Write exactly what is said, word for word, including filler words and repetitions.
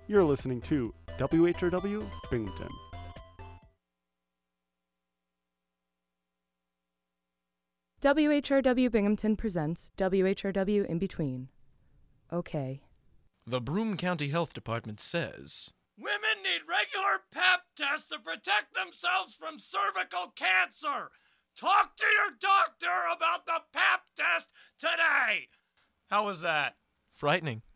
You're listening to W H R W Binghamton. W H R W Binghamton presents W H R W In Between. Okay. The Broome County Health Department says, women need regular pap tests to protect themselves from cervical cancer. Talk to your doctor about the pap test today. How was that? frightening.